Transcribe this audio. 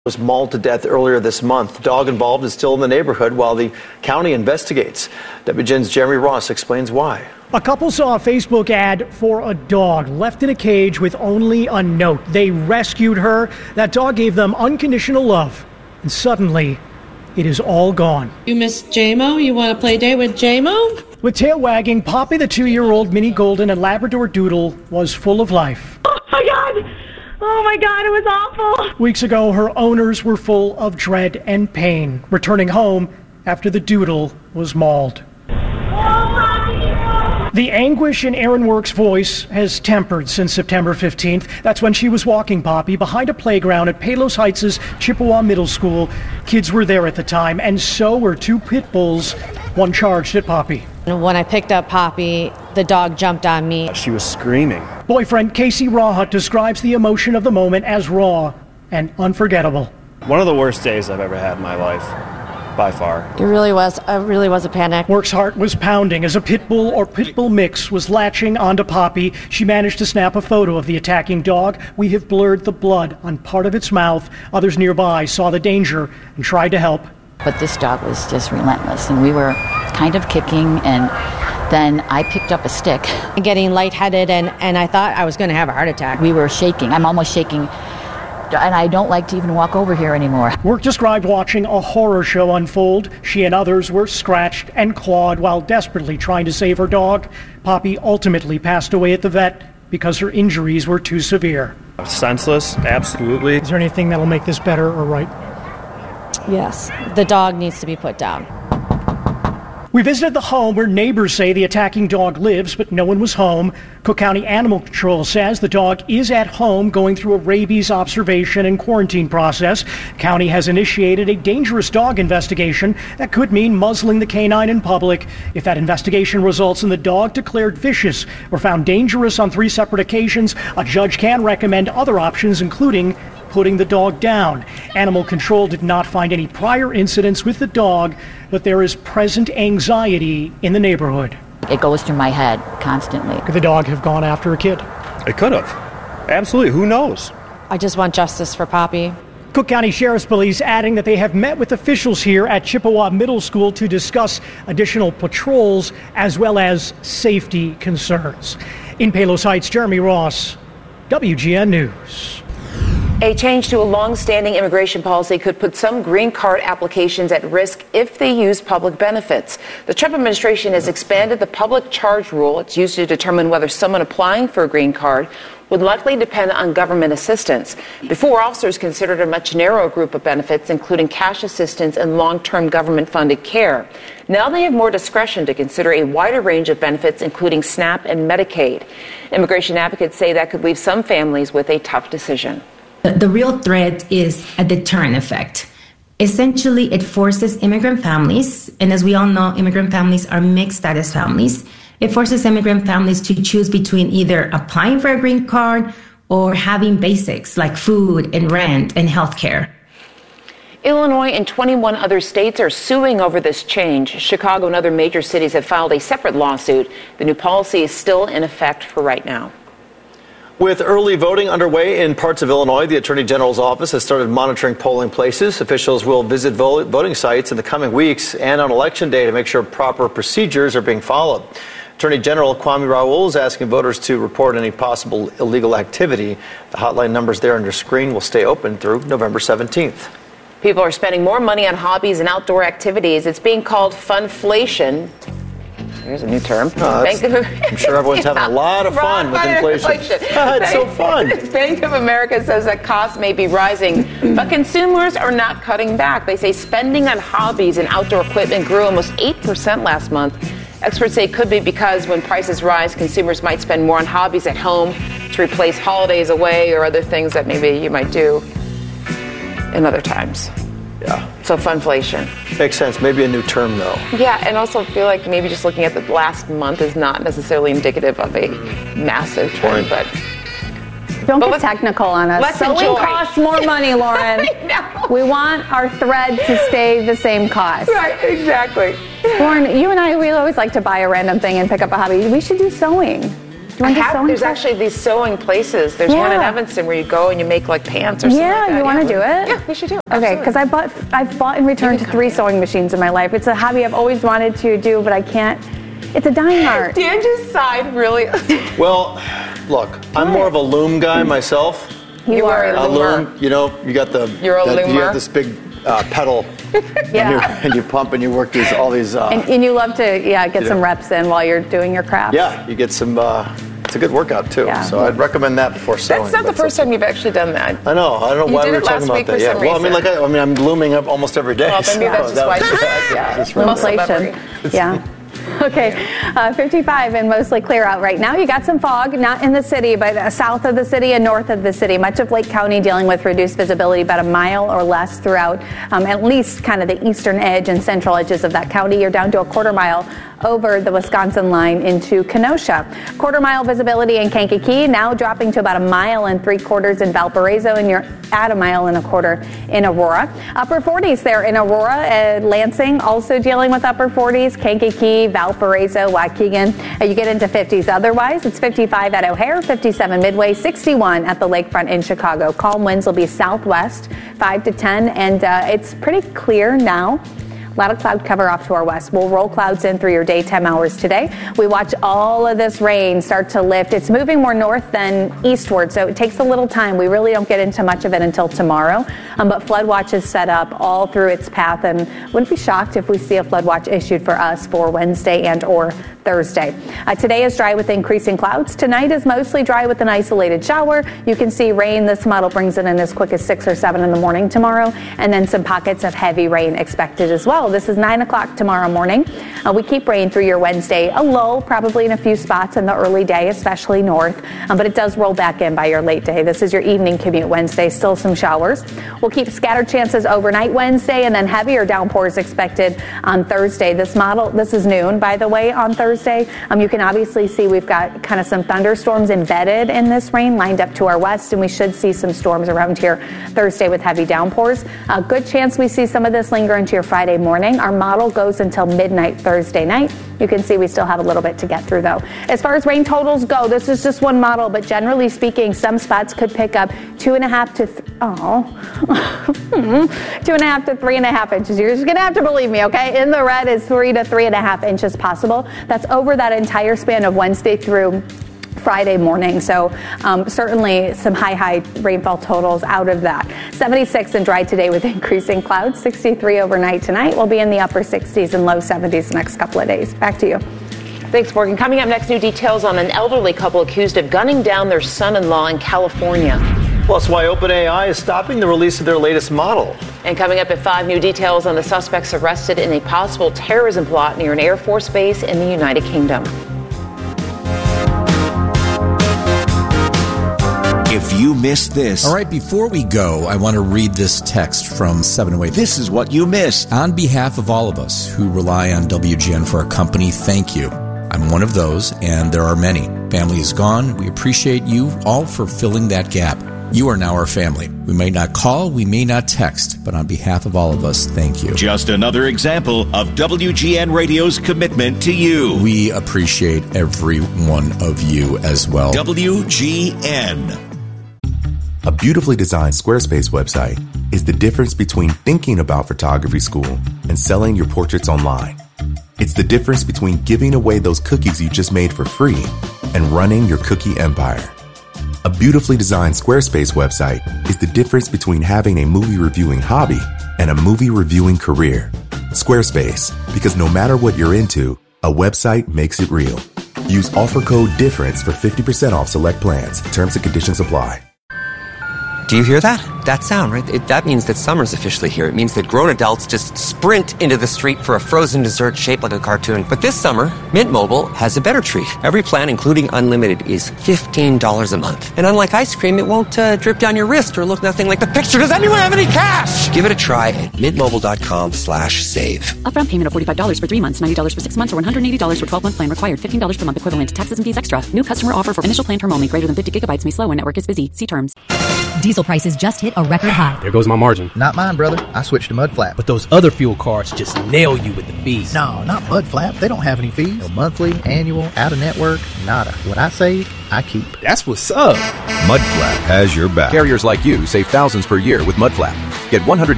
Was mauled to death earlier this month. The dog involved is still in the neighborhood while the county investigates. WGN's Jeremy Ross explains why. A couple saw a Facebook ad for a dog left in a cage with only a note. They rescued her. That dog gave them unconditional love. And suddenly, it is all gone. You miss J-Mo? You want to play date with J-Mo? With tail wagging, Poppy, the 2-year-old mini golden and Labrador doodle, was full of life. Oh my God, it was awful. Weeks ago, her owners were full of dread and pain, returning home after the doodle was mauled. The anguish in Erin Work's voice has tempered since September 15th. That's when she was walking Poppy behind a playground at Palos Heights' Chippewa Middle School. Kids were there at the time, and so were 2 pit bulls, one charged at Poppy. When I picked up Poppy, the dog jumped on me. She was screaming. Boyfriend Casey Rawhut describes the emotion of the moment as raw and unforgettable. One of the worst days I've ever had in my life, by far. It really was a panic. Work's heart was pounding as a pit bull or pit bull mix was latching onto Poppy. She managed to snap a photo of the attacking dog. We have blurred the blood on part of its mouth. Others nearby saw the danger and tried to help. But this dog was just relentless, and we were kind of kicking, and then I picked up a stick. Getting lightheaded, and I thought I was going to have a heart attack. We were shaking. I'm almost shaking, and I don't like to even walk over here anymore. Work described watching a horror show unfold. She and others were scratched and clawed while desperately trying to save her dog. Poppy ultimately passed away at the vet because her injuries were too severe. Senseless, absolutely. Is there anything that'll make this better or right? Yes, the dog needs to be put down. We visited the home where neighbors say the attacking dog lives, but no one was home. Cook County Animal Control says the dog is at home going through a rabies observation and quarantine process. County has initiated a dangerous dog investigation that could mean muzzling the canine in public. If that investigation results in the dog declared vicious or found dangerous on 3 separate occasions, a judge can recommend other options, including putting the dog down. Animal Control did not find any prior incidents with the dog, but there is present anxiety in the neighborhood. It goes through my head constantly. Could the dog have gone after a kid? It could have. Absolutely. Who knows? I just want justice for Poppy. Cook County Sheriff's Police adding that they have met with officials here at Chippewa Middle School to discuss additional patrols as well as safety concerns. In Palos Heights, Jeremy Ross, WGN News. A change to a long-standing immigration policy could put some green card applications at risk if they use public benefits. The Trump administration has expanded the public charge rule. It's used to determine whether someone applying for a green card would likely depend on government assistance. Before, officers considered a much narrower group of benefits, including cash assistance and long-term government-funded care. Now they have more discretion to consider a wider range of benefits, including SNAP and Medicaid. Immigration advocates say that could leave some families with a tough decision. The real threat is a deterrent effect. Essentially, it forces immigrant families, and as we all know, immigrant families are mixed status families. It forces immigrant families to choose between either applying for a green card or having basics like food and rent and health care. Illinois and 21 other states are suing over this change. Chicago and other major cities have filed a separate lawsuit. The new policy is still in effect for right now. With early voting underway in parts of Illinois, the Attorney General's office has started monitoring polling places. Officials will visit voting sites in the coming weeks and on Election Day to make sure proper procedures are being followed. Attorney General Kwame Raoul is asking voters to report any possible illegal activity. The hotline numbers there on your screen will stay open through November 17th. People are spending more money on hobbies and outdoor activities. It's being called funflation. Here's a new term. I'm sure everyone's having a lot of fun with inflation. It's so fun. Bank of America says that costs may be rising, but consumers are not cutting back. They say spending on hobbies and outdoor equipment grew almost 8% last month. Experts say it could be because when prices rise, consumers might spend more on hobbies at home to replace holidays away or other things that maybe you might do in other times. Yeah. So funflation. Makes sense. Maybe a new term, though. Yeah, and also feel like maybe just looking at the last month is not necessarily indicative of a massive trend, but... Don't get technical on us. Sewing costs more money, Lauren. We want our thread to stay the same cost. Right, exactly. Lauren, you and I, we always like to buy a random thing and pick up a hobby. We should do sewing. There's actually these sewing places. There's one in Evanston where you go and you make like pants or something like that. Yeah, you want to do it? Yeah, we should do it. Okay, because I've bought and returned 3 sewing machines in my life. It's a hobby I've always wanted to do, but I can't. It's a dying art. Dan just sighed really. Well, look, I'm more of a loom guy myself. You are a loomer. Loom, you know, you got the. You're a loomer. You have this big pedal. And you pump and you work all these. And you love to get some reps in while you're doing your crafts. Yeah, you get some. It's a good workout too. Yeah. So I'd recommend that before sewing. That's not the first time you've actually done that. I know. I don't know why we were talking about that. Yeah. Well, I mean, I'm looming up almost every day. Well, maybe that's just why. Inflation. Yeah. Okay, 55 and mostly clear out right now. You got some fog, not in the city, but south of the city and north of the city. Much of Lake County dealing with reduced visibility, about a mile or less throughout at least kind of the eastern edge and central edges of that county. You're down to a quarter mile over the Wisconsin line into Kenosha. Quarter mile visibility in Kankakee, now dropping to about 1.75 miles in Valparaiso, and you're at 1.25 miles in Aurora. Upper 40s there in Aurora. Lansing also dealing with upper 40s. Kankakee, Valparaiso, Waukegan. You get into 50s otherwise. It's 55 at O'Hare, 57 Midway, 61 at the lakefront in Chicago. Calm winds will be southwest, 5 to 10, and it's pretty clear now. A lot of cloud cover off to our west. We'll roll clouds in through your daytime hours today. We watch all of this rain start to lift. It's moving more north than eastward, so it takes a little time. We really don't get into much of it until tomorrow. But flood watch is set up all through its path, and wouldn't be shocked if we see a flood watch issued for us for Wednesday and or Thursday. Today is dry with increasing clouds. Tonight is mostly dry with an isolated shower. You can see rain. This model brings it in as quick as 6 or 7 in the morning tomorrow, and then some pockets of heavy rain expected as well. This is 9 o'clock tomorrow morning. We keep rain through your Wednesday. A lull probably in a few spots in the early day, especially north, but it does roll back in by your late day. This is your evening commute Wednesday. Still some showers. We'll keep scattered chances overnight Wednesday, and then heavier downpours expected on Thursday. This is noon, by the way, on Thursday. You can obviously see we've got kind of some thunderstorms embedded in this rain lined up to our west, and we should see some storms around here Thursday with heavy downpours. A good chance we see some of this linger into your Friday morning. Our model goes until midnight Thursday night. You can see we still have a little bit to get through, though. As far as rain totals go, this is just one model, but generally speaking, some spots could pick up 2.5 to 3.5 inches. You're just going to have to believe me, okay? In the red is 3 to 3.5 inches possible. That's over that entire span of Wednesday through Friday morning. So certainly some high rainfall totals out of that. 76 and dry today with increasing clouds. 63 overnight tonight. We'll be in the upper 60s and low 70s the next couple of days. Back to you. Thanks, Morgan. Coming up next, new details on an elderly couple accused of gunning down their son-in-law in California. Plus, why OpenAI is stopping the release of their latest model. And coming up at 5, new details on the suspects arrested in a possible terrorism plot near an Air Force base in the United Kingdom. If you missed this. All right, before we go, I want to read this text from 708. This is what you missed. On behalf of all of us who rely on WGN for our company, thank you. I'm one of those, and there are many. Family is gone. We appreciate you all for filling that gap. You are now our family. We may not call, we may not text, but on behalf of all of us, thank you. Just another example of WGN Radio's commitment to you. We appreciate every one of you as well. WGN. A beautifully designed Squarespace website is the difference between thinking about photography school and selling your portraits online. It's the difference between giving away those cookies you just made for free and running your cookie empire. A beautifully designed Squarespace website is the difference between having a movie reviewing hobby and a movie reviewing career. Squarespace, because no matter what you're into, a website makes it real. Use offer code DIFFERENCE for 50% off select plans. Terms and conditions apply. Do you hear that? That sound, right? That means that summer's officially here. It means that grown adults just sprint into the street for a frozen dessert shaped like a cartoon. But this summer, Mint Mobile has a better treat. Every plan, including unlimited, is $15 a month. And unlike ice cream, it won't drip down your wrist or look nothing like the picture. Does anyone have any cash? Give it a try at mintmobile.com/save. Upfront payment of $45 for 3 months, $90 for 6 months, or $180 for 12-month plan required. $15 per month equivalent. Taxes and fees extra. New customer offer for initial plan term only. Greater than 50 gigabytes may slow when network is busy. See terms. Diesel prices just hit a record high. There goes my margin. Not mine, brother. I switched to Mudflap. But those other fuel cards just nail you with the fees. No, not Mudflap. They don't have any fees. No monthly, annual, out of network, nada. What I save, I keep. That's what's up. Mudflap has your back. Carriers like you save thousands per year with Mudflap. Get $100